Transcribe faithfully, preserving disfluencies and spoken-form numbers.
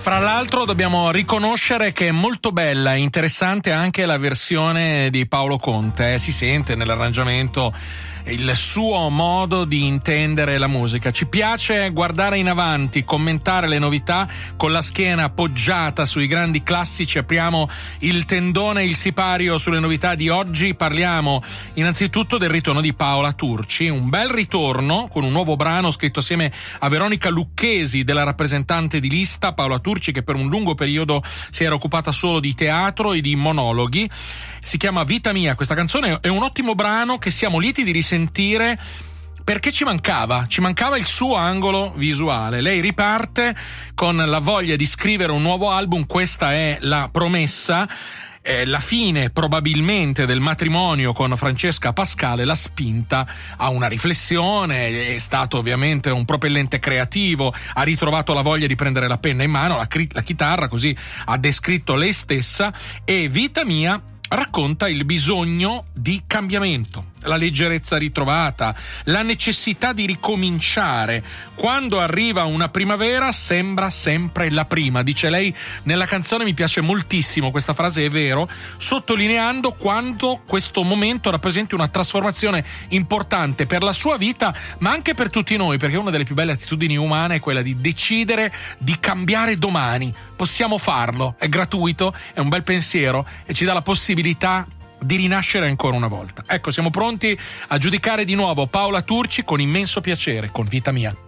Fra l'altro dobbiamo riconoscere che è molto bella e interessante anche la versione di Paolo Conte, eh? Si sente nell'arrangiamento il suo modo di intendere la musica. Ci piace guardare in avanti, commentare le novità con la schiena appoggiata sui grandi classici. Apriamo il tendone e il sipario sulle novità di oggi. Parliamo innanzitutto del ritorno di Paola Turci, un bel ritorno con un nuovo brano scritto assieme a Veronica Lucchesi, della rappresentante di lista. Paola Turci, che per un lungo periodo si era occupata solo di teatro e di monologhi. Si chiama Vita Mia. Questa canzone è un ottimo brano che siamo lieti di risentire, perché ci mancava, ci mancava il suo angolo visuale. Lei riparte con la voglia di scrivere un nuovo album, questa è la promessa. Eh, la fine probabilmente del matrimonio con Francesca Pascale l'ha spinta a una riflessione, è stato ovviamente un propellente creativo, ha ritrovato la voglia di prendere la penna in mano, la, la chitarra, così ha descritto lei stessa, e Vita Mia racconta il bisogno di cambiamento, la leggerezza ritrovata, la necessità di ricominciare. Quando arriva una primavera sembra sempre la prima, dice lei nella canzone. Mi piace moltissimo questa frase, è vero, sottolineando quanto questo momento rappresenti una trasformazione importante per la sua vita, ma anche per tutti noi, perché una delle più belle attitudini umane è quella di decidere di cambiare domani. Possiamo farlo, è gratuito, è un bel pensiero e ci dà la possibilità di rinascere ancora una volta. Ecco, siamo pronti a giudicare di nuovo Paola Turci con immenso piacere, con Vita Mia.